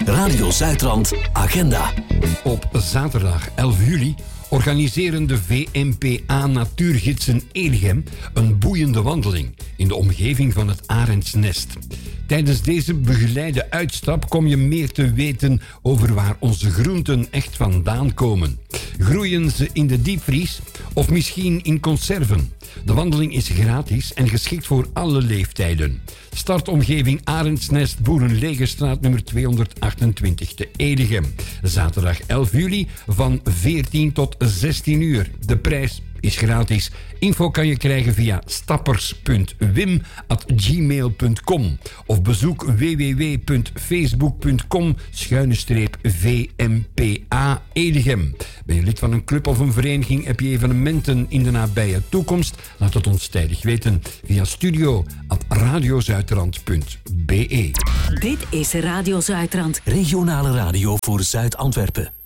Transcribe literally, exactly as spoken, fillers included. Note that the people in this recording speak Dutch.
Radio Zuidrand Agenda. Op zaterdag elf juli organiseren de V M P A Natuurgidsen Eligem een boeiende wandeling in de omgeving van het Arendsnest. Tijdens deze begeleide uitstap kom je meer te weten over waar onze groenten echt vandaan komen. Groeien ze in de diepvries of misschien in conserven? De wandeling is gratis en geschikt voor alle leeftijden. Startomgeving Arendsnest, Boerenlegerstraat nummer tweehonderdachtentwintig te Eligem. Zaterdag elf juli van veertien tot zestien uur. De prijs is gratis. Info kan je krijgen via stappers punt wim at gmail punt com of bezoek w w w punt facebook punt com schuine streep V M P A Eligem. Ben je lid van een club of een vereniging? Heb je evenementen in de nabije toekomst? Laat het ons tijdig weten via studio at radiozuidrand punt b e. Dit is Radio Zuidrand. Regionale radio voor Zuid-Antwerpen.